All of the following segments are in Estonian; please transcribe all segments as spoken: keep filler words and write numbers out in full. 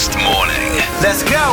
Breakfast Morning. Let's go!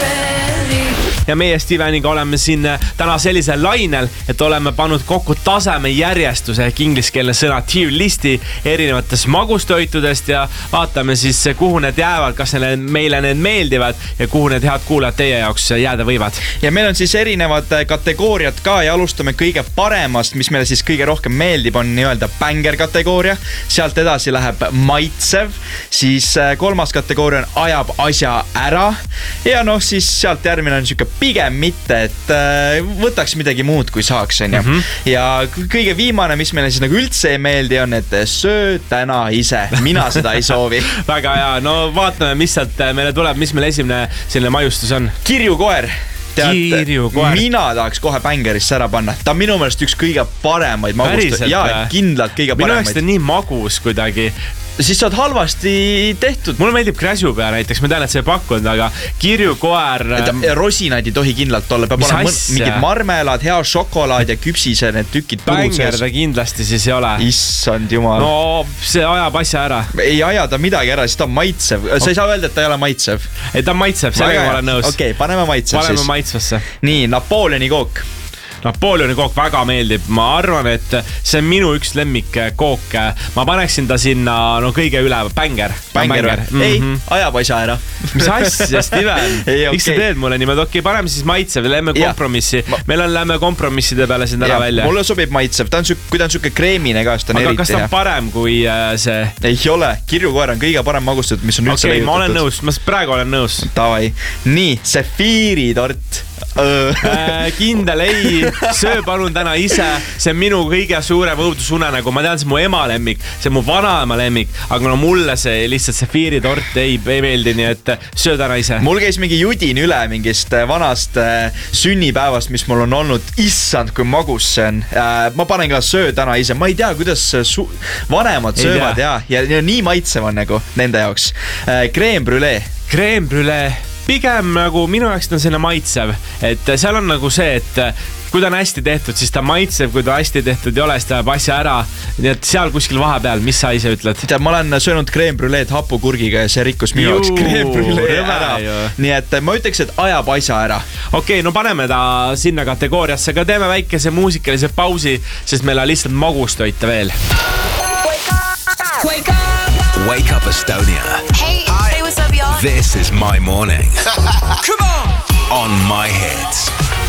Ja meie Steveniga oleme siin täna sellisel lainel, et oleme pannud kokku taseme järjestuse ehk ingliskeelne sõna tier listi erinevatest magustoitudest ja vaatame siis, kuhu need jäävad, kas need meile need meeldivad ja kuhu need head kuulajad teie jaoks jääda võivad. Ja meil on siis erinevad kategooriad ka ja alustame kõige paremast, mis meile siis kõige rohkem meeldib, on nii-öelda banger kategooria. Sealt edasi läheb maitsev, siis kolmas kategooria on ajab asja ära ja noh, siis sealt järgmine on siuke pigem mitte, et võtaks midagi muud, kui saaks, on ju. Mm-hmm. Ja kõige viimane, mis meile siis nagu üldse ei meeldi, on, et söö täna ise. Mina seda ei soovi. Väga hea, no vaatame, mis sealt meile tuleb, mis meil esimene selline maiustus on. Kirjukoer. Kirjukoer. Mina tahaks kohe bängerisse ära panna. Ta on minu meelest üks kõige paremaid magust. Jaa, kindlalt kõige paremaid. Minu jaoks ta nii magus kuidagi. Siis sa oled halvasti tehtud. Mulle meeldib Gräsupea näiteks, ma tean, et see ei pakkunud, aga kirjukoer... Rosinaid ei tohi kindlalt olla, peab olema mingid marmelad, hea šokolaad ja küpsise need tükid. Bänger ta kindlasti siis ei ole. Issand jumal. No see ajab asja ära. Ei aja ta midagi ära, siis ta on maitsev. Sa ei saa öelda, et ta ei ole maitsev. Ei, ta on maitsev, sellega ma olen nõus. Okei, paneme maitsev siis. Paneme maitsvasse. Nii, Napoleoni kook. Napoleoni kook väga meeldib. Ma arvan, et see on minu üks lemmik kook. Ma paneksin ta sinna no kõige üle. Bänger. Bänger. Mm-hmm. Ei, ajab asja ära. Mis asja, Steven? Ei, okay. Miks sa teed mulle niimoodi? Okei, paneme siis maitsev. Lähme kompromissi. Ma... Meil on lähme kompromisside peale siin ära välja. Mulle sobib maitsev. Ta on süük, kui ta on süüke kreemine ka, ta on aga eriti. Aga kas ta on parem kui see? Ei ole. Kirjukoer on kõige parem magustud, mis on üldse okay, leiutatud. Ma olen nõus. Ma praegu olen nõus. Tavai. Nii, sefiiritort. äh, kindel ei. Söö palun täna ise. See on minu kõige suurem õudusunenägu. Ma tean, see on mu ema lemmik. See on mu vanaema lemmik. Aga no mulle see lihtsalt sefiiritort ei, ei meeldi, nii et söö täna ise. Mul käis mingi judin üle mingist vanast sünnipäevast, mis mul on olnud. Issand, kui magus see on. Ma panen ka söö täna ise. Ma ei tea, kuidas su- vanemad ei söövad ja, ja, ja nii maitsev on nagu nende jaoks. Crème brûlée. Crème brûlée. Pigem nagu minu jaoks on selline maitsev, et seal on nagu see, et kui ta on hästi tehtud, siis ta maitsev, kui ta hästi tehtud ei ole, siis ta jääb asja ära. Nii et seal kuskil vahepeal, mis sa ise ütled? Ma olen söönud crème brûleed hapukurgiga ja see rikkus minu jaoks crème brûlee ära. Nii et ma ütleks, et ajab asja ära. Okei, okay, no paneme ta sinna kategooriasse, aga teeme väikese muusikalise pausi, sest meil on lihtsalt magustoita veel. Wake up! Wake up Estonia. Hey, Hi. Hey, what's up, y'all? This is My Morning. Come on! On My Hits.